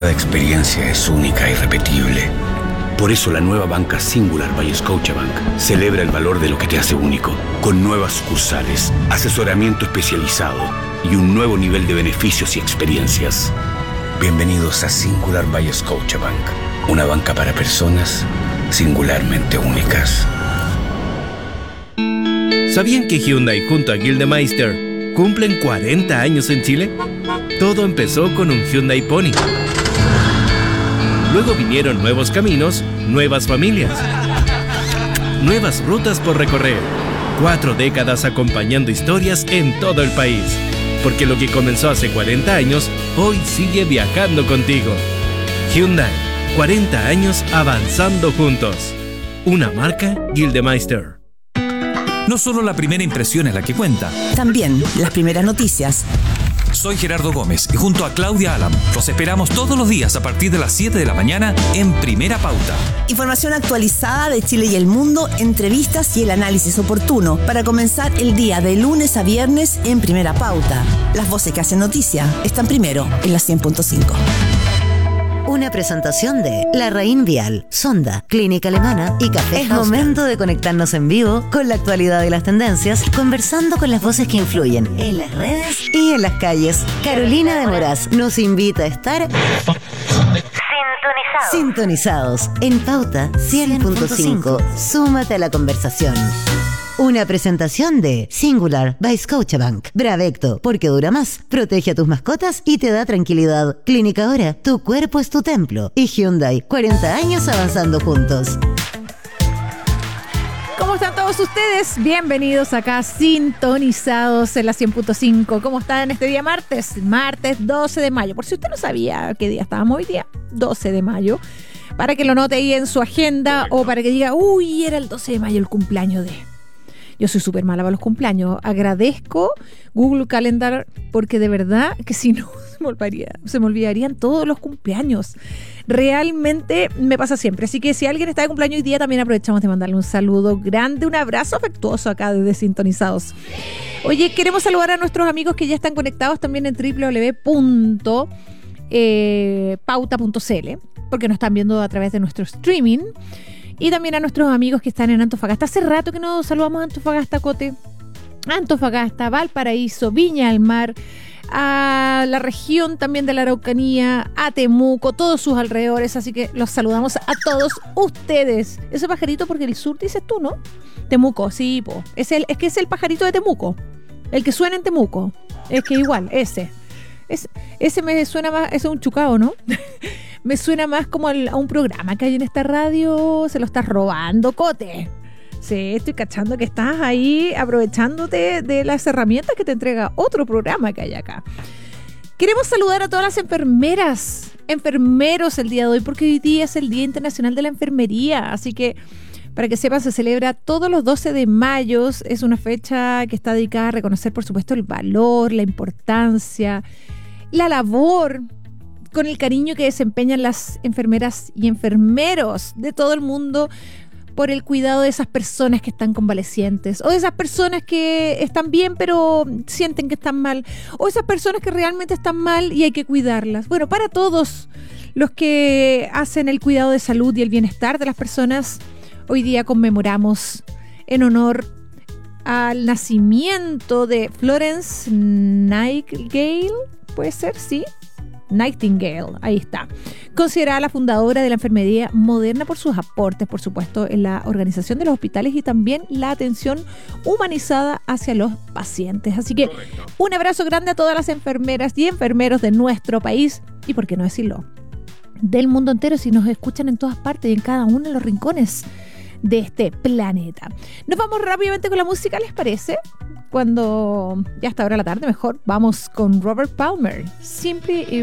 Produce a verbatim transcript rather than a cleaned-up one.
Cada experiencia es única e irrepetible. Por eso la nueva banca Singular by Scotiabank celebra el valor de lo que te hace único, con nuevas sucursales, asesoramiento especializado y un nuevo nivel de beneficios y experiencias. Bienvenidos a Singular by Scotiabank, una banca para personas singularmente únicas. ¿Sabían que Hyundai junto a Gildemeister cumplen cuarenta años en Chile? Todo empezó con un Hyundai Pony. Luego vinieron nuevos caminos, nuevas familias, nuevas rutas por recorrer. Cuatro décadas acompañando historias en todo el país. Porque lo que comenzó hace cuarenta años, hoy sigue viajando contigo. Hyundai, cuarenta años avanzando juntos. Una marca Gildemeister. No solo la primera impresión es la que cuenta. También las primeras noticias. Soy Gerardo Gómez y junto a Claudia Alam los esperamos todos los días a partir de las siete de la mañana en Primera Pauta. Información actualizada de Chile y el mundo, entrevistas y el análisis oportuno para comenzar el día de lunes a viernes en Primera Pauta. Las voces que hacen noticia están primero en la cien punto cinco. Una presentación de La Raín Vial, Sonda, Clínica Alemana y Café Es Hausmann. Momento de conectarnos en vivo con la actualidad y las tendencias, conversando con las voces que influyen en las redes y en las calles. Carolina de Moraz nos invita a estar sintonizados, sintonizados en Pauta cien punto cinco. Súmate a la conversación. Una presentación de Singular by Scotiabank. Bravecto, porque dura más. Protege a tus mascotas y te da tranquilidad. Clínica Ahora, tu cuerpo es tu templo. Y Hyundai, cuarenta años avanzando juntos. ¿Cómo están todos ustedes? Bienvenidos acá, sintonizados en la cien punto cinco. ¿Cómo están este día martes? Martes doce de mayo. Por si usted no sabía qué día estábamos hoy día, doce de mayo. Para que lo note ahí en su agenda. Correcto. O para que diga, uy, era el doce de mayo el cumpleaños de... Yo soy súper mala para los cumpleaños. Agradezco Google Calendar porque de verdad que si no se me olvidaría, se me olvidarían todos los cumpleaños. Realmente me pasa siempre. Así que si alguien está de cumpleaños hoy día, también aprovechamos de mandarle un saludo grande, un abrazo afectuoso acá desde Sintonizados. Oye, queremos saludar a nuestros amigos que ya están conectados también en doble u doble u doble u punto pauta punto c l porque nos están viendo a través de nuestro streaming. Y también a nuestros amigos que están en Antofagasta. Hace rato que no saludamos a Antofagasta, Cote. Antofagasta, Valparaíso, Viña del Mar, a la región también de la Araucanía, a Temuco, todos sus alrededores. Así que los saludamos a todos ustedes. Ese pajarito, porque el sur dices tú, ¿no? Temuco, sí, po. Es, el, es que es el pajarito de Temuco. El que suena en Temuco. Es que igual, ese. Es, ese me suena más, ese es un chucao, ¿no? Me suena más como al, a un programa que hay en esta radio. Se lo estás robando, Cote. Sí, estoy cachando que estás ahí aprovechándote de las herramientas que te entrega otro programa que hay acá. Queremos saludar a todas las enfermeras, enfermeros el día de hoy, porque hoy día es el Día Internacional de la Enfermería. Así que, para que sepan, se celebra todos los doce de mayo. Es una fecha que está dedicada a reconocer, por supuesto, el valor, la importancia, la labor, con el cariño que desempeñan las enfermeras y enfermeros de todo el mundo por el cuidado de esas personas que están convalecientes, o de esas personas que están bien pero sienten que están mal, o esas personas que realmente están mal y hay que cuidarlas. Bueno, para todos los que hacen el cuidado de salud y el bienestar de las personas, hoy día conmemoramos en honor al nacimiento de Florence Nightingale, puede ser, sí, Nightingale, ahí está. Considerada la fundadora de la enfermería moderna por sus aportes, por supuesto, en la organización de los hospitales y también la atención humanizada hacia los pacientes. Así que correcto. Un abrazo grande a todas las enfermeras y enfermeros de nuestro país y, por qué no decirlo, del mundo entero, si nos escuchan en todas partes y en cada uno de los rincones de este planeta. Nos vamos rápidamente con la música, ¿les parece? Cuando ya está hora de la tarde, mejor vamos con Robert Palmer, Simply